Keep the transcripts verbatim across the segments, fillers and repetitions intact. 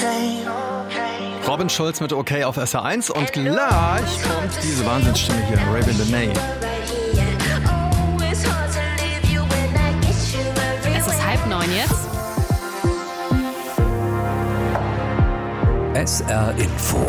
Robin Schulz mit OK auf S R eins und gleich kommt diese Wahnsinnsstimme hier, Raven Lenae. Es ist halb neun jetzt. S R Info.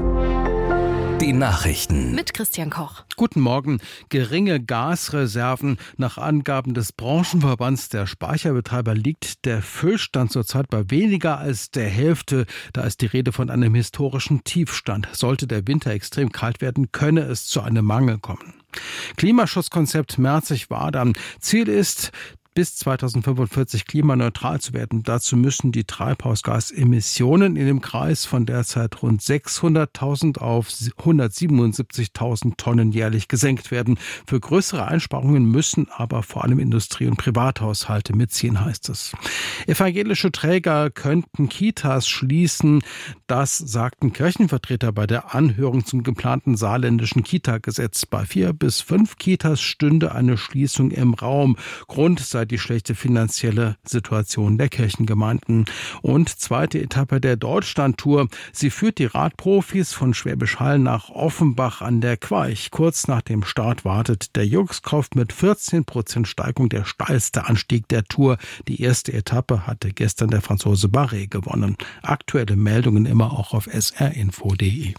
Die Nachrichten. Mit Christian Koch. Guten Morgen. Geringe Gasreserven. Nach Angaben des Branchenverbands der Speicherbetreiber liegt der Füllstand zurzeit bei weniger als der Hälfte. Da ist die Rede von einem historischen Tiefstand. Sollte der Winter extrem kalt werden, könne es zu einem Mangel kommen. Klimaschutzkonzept Merzig-Wadern. Ziel ist, bis zweitausendfünfundvierzig klimaneutral zu werden. Dazu müssen die Treibhausgasemissionen in dem Kreis von derzeit rund sechshunderttausend auf hundertsiebenundsiebzigtausend Tonnen jährlich gesenkt werden. Für größere Einsparungen müssen aber vor allem Industrie- und Privathaushalte mitziehen, heißt es. Evangelische Träger könnten Kitas schließen. Das sagten Kirchenvertreter bei der Anhörung zum geplanten saarländischen Kita-Gesetz. Bei vier bis fünf Kitas stünde eine Schließung im Raum. Grund sei die schlechte finanzielle Situation der Kirchengemeinden. Und zweite Etappe der Deutschlandtour. Sie führt die Radprofis von Schwäbisch Hall nach Offenbach an der Queich. Kurz nach dem Start wartet der Jungskopf mit vierzehn Prozent Steigung der steilste Anstieg der Tour. Die erste Etappe hatte gestern der Franzose Barret gewonnen. Aktuelle Meldungen immer auch auf s r info punkt d e.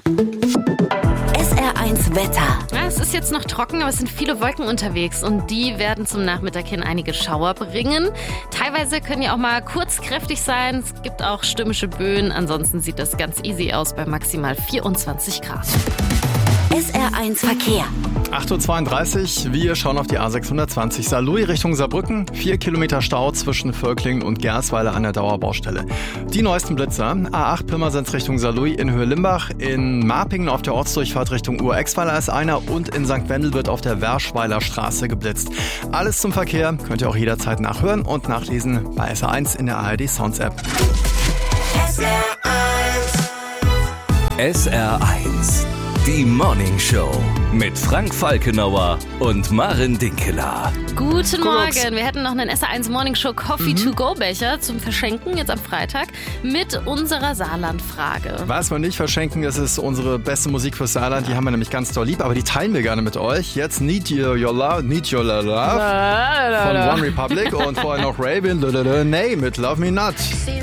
S R eins Wetter. Ja, es ist jetzt noch trocken, aber es sind viele Wolken unterwegs und die werden zum Nachmittag hin einige Schauer bringen. Teilweise können ja auch mal kurz kräftig sein. Es gibt auch stürmische Böen. Ansonsten sieht das ganz easy aus bei maximal vierundzwanzig Grad. S R eins Verkehr. acht Uhr zweiunddreißig, wir schauen auf die A sechshundertzwanzig Saarlouis Richtung Saarbrücken. Vier Kilometer Stau zwischen Völklingen und Gersweiler an der Dauerbaustelle. Die neuesten Blitzer. A acht Pirmasens Richtung Saarlouis in Höhe-Limbach. In Marpingen auf der Ortsdurchfahrt Richtung Ur-Exweiler ist einer. Und in Sankt Wendel wird auf der Werschweiler Straße geblitzt. Alles zum Verkehr könnt ihr auch jederzeit nachhören und nachlesen bei S R eins in der A R D Sounds App. S R eins. S R eins. Die Morning Show mit Frank Falkenauer und Maren Dinkeler. Guten Morgen. Wir hätten noch einen S R eins Morning Show Coffee to go Becher zum Verschenken, jetzt am Freitag, mit unserer Saarland-Frage. Was wir nicht verschenken, das ist unsere beste Musik fürs Saarland. Die haben wir nämlich ganz doll lieb, aber die teilen wir gerne mit euch. Jetzt Need Your, your Love, Need Your Love von One Republic und vorher noch Raven Lenae mit Love Me Not.